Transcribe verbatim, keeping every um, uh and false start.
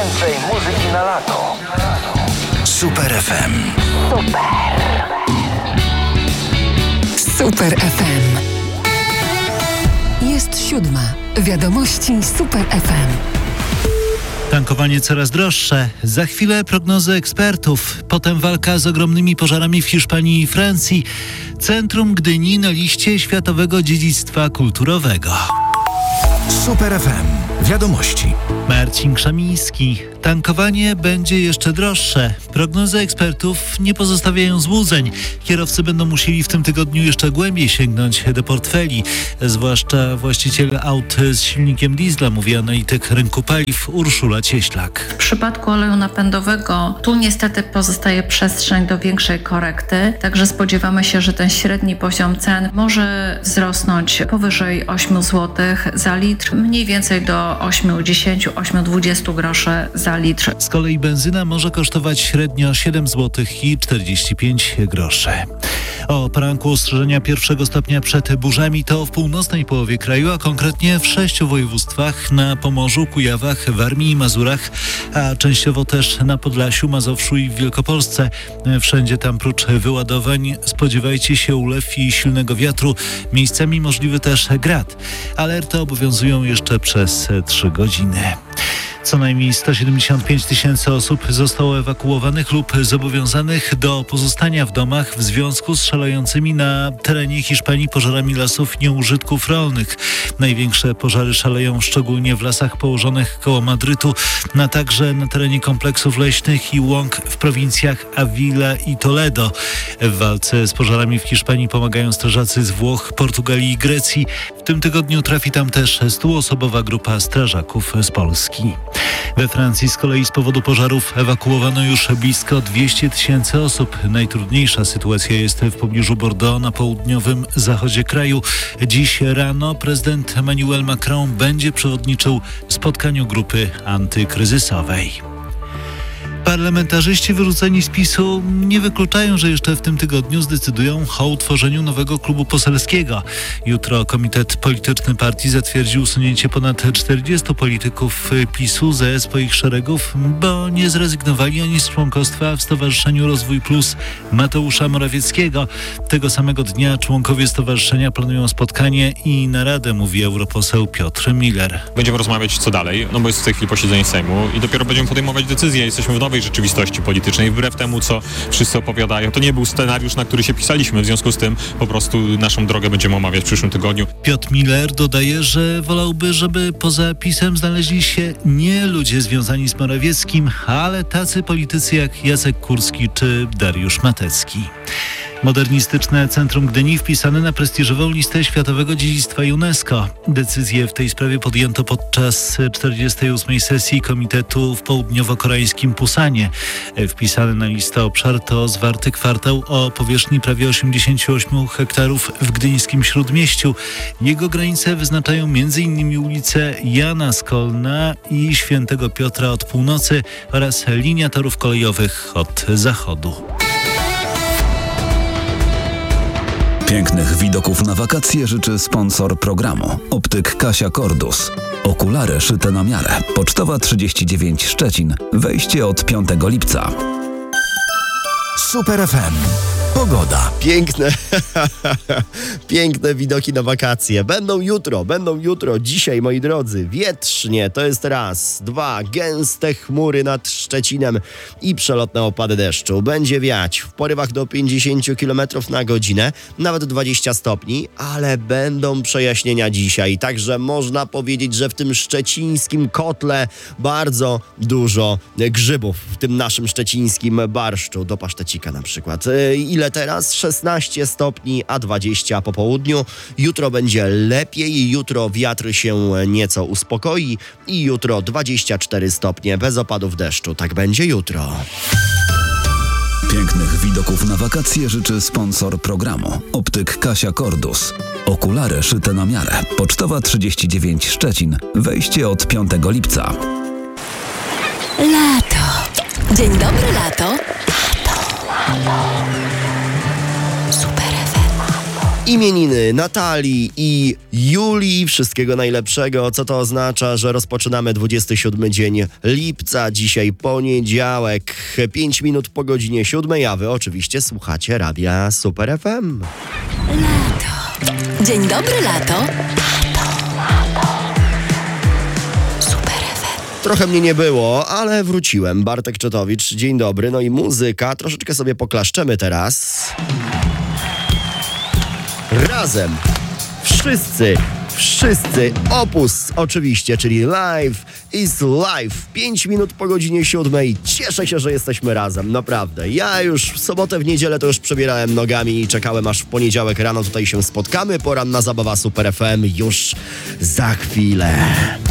Więcej muzyki na lato. Super F M. Super. Super F M. Jest siódma. Wiadomości Super F M. Tankowanie coraz droższe. Za chwilę prognozy ekspertów. Potem walka z ogromnymi pożarami w Hiszpanii i Francji. Centrum Gdyni na liście Światowego Dziedzictwa Kulturowego. Super F M. Wiadomości. Marcin Krzamiński. Tankowanie będzie jeszcze droższe. Prognozy ekspertów nie pozostawiają złudzeń. Kierowcy będą musieli w tym tygodniu jeszcze głębiej sięgnąć do portfeli. Zwłaszcza właściciele aut z silnikiem diesla, mówi analityk rynku paliw Urszula Cieślak. W przypadku oleju napędowego tu niestety pozostaje przestrzeń do większej korekty. Także spodziewamy się, że ten średni poziom cen może wzrosnąć powyżej osiem złotych za litr, mniej więcej do osiem, dziesięć, osiem, dwadzieścia groszy za litr. Z kolei benzyna może kosztować średnio siedem złotych i czterdzieści pięć groszy. O poranku ostrzeżenia pierwszego stopnia przed burzami to w północnej połowie kraju, a konkretnie w sześciu województwach: na Pomorzu, Kujawach, Warmii i Mazurach, a częściowo też na Podlasiu, Mazowszu i w Wielkopolsce. Wszędzie tam prócz wyładowań spodziewajcie się ulew i silnego wiatru. Miejscami możliwy też grad. Alerty obowiązują jeszcze przez trzy godziny. Co najmniej sto siedemdziesiąt pięć tysięcy osób zostało ewakuowanych lub zobowiązanych do pozostania w domach w związku z szalejącymi na terenie Hiszpanii pożarami lasów nieużytków rolnych. Największe pożary szaleją szczególnie w lasach położonych koło Madrytu, a także na terenie kompleksów leśnych i łąk w prowincjach Avila i Toledo. W walce z pożarami w Hiszpanii pomagają strażacy z Włoch, Portugalii i Grecji. W tym tygodniu trafi tam też stuosobowa grupa strażaków z Polski. We Francji z kolei z powodu pożarów ewakuowano już blisko dwieście tysięcy osób. Najtrudniejsza sytuacja jest w pobliżu Bordeaux na południowym zachodzie kraju. Dziś rano prezydent Emmanuel Macron będzie przewodniczył spotkaniu grupy antykryzysowej. Parlamentarzyści wyrzuceni z PiS-u nie wykluczają, że jeszcze w tym tygodniu zdecydują o utworzeniu nowego klubu poselskiego. Jutro Komitet Polityczny Partii zatwierdził usunięcie ponad czterdziestu polityków PiS-u ze swoich szeregów, bo nie zrezygnowali oni z członkostwa w Stowarzyszeniu Rozwój Plus Mateusza Morawieckiego. Tego samego dnia członkowie stowarzyszenia planują spotkanie i naradę, mówi europoseł Piotr Miller. Będziemy rozmawiać co dalej, no bo jest w tej chwili posiedzenie Sejmu i dopiero będziemy podejmować decyzje. Jesteśmy w nowej rzeczywistości politycznej, wbrew temu, co wszyscy opowiadają. To nie był scenariusz, na który się pisaliśmy, w związku z tym po prostu naszą drogę będziemy omawiać w przyszłym tygodniu. Piotr Miller dodaje, że wolałby, żeby poza PiS-em znaleźli się nie ludzie związani z Morawieckim, ale tacy politycy jak Jacek Kurski czy Dariusz Matecki. Modernistyczne Centrum Gdyni wpisane na prestiżową listę Światowego Dziedzictwa UNESCO. Decyzję w tej sprawie podjęto podczas czterdziestej ósmej sesji Komitetu w południowo-koreańskim Pusanie. Wpisany na listę obszar to zwarty kwartał o powierzchni prawie osiemdziesiąt osiem hektarów w gdyńskim Śródmieściu. Jego granice wyznaczają między innymi ulice Jana Skolna i Świętego Piotra od północy oraz linia torów kolejowych od zachodu. Pięknych widoków na wakacje życzy sponsor programu. Optyk Kasia Cordus. Okulary szyte na miarę. Pocztowa trzydzieści dziewięć Szczecin. Wejście od piątego lipca. Super F M. Pogoda. Piękne, piękne widoki na wakacje. Będą jutro, będą jutro. Dzisiaj, moi drodzy, wietrznie. To jest raz. Dwa, gęste chmury nad Szczecinem i przelotne opady deszczu. Będzie wiać w porywach do pięćdziesiąt kilometrów na godzinę, nawet dwadzieścia stopni, ale będą przejaśnienia dzisiaj. Także można powiedzieć, że w tym szczecińskim kotle bardzo dużo grzybów. W tym naszym szczecińskim barszczu do pasztecika na przykład. Ile teraz? szesnaście stopni, a dwadzieścia po południu. Jutro będzie lepiej, jutro wiatr się nieco uspokoi i jutro dwadzieścia cztery stopnie bez opadów deszczu. Tak będzie jutro. Pięknych widoków na wakacje życzy sponsor programu. Optyk Kasia Cordus. Okulary szyte na miarę. Pocztowa trzydzieści dziewięć Szczecin. Wejście od piątego lipca. Lato. Dzień dobry, lato. Lato. Lato. Super F M. Imieniny Natalii i Julii. Wszystkiego najlepszego. Co to oznacza? Że rozpoczynamy dwudziesty siódmy dzień lipca. Dzisiaj poniedziałek. pięć minut po godzinie siódmej, a wy oczywiście słuchacie radia Super F M. Lato. Dzień dobry, lato. Trochę mnie nie było, ale wróciłem. Bartek Czotowicz, dzień dobry. No i muzyka. Troszeczkę sobie poklaszczemy teraz. Razem. Wszyscy. Wszyscy. Opus oczywiście, czyli Live is Life. pięć minut po godzinie siódmej. Cieszę się, że jesteśmy razem. Naprawdę. Ja już w sobotę, w niedzielę to już przebierałem nogami i czekałem, aż w poniedziałek rano tutaj się spotkamy. Poranna zabawa Super F M już za chwilę.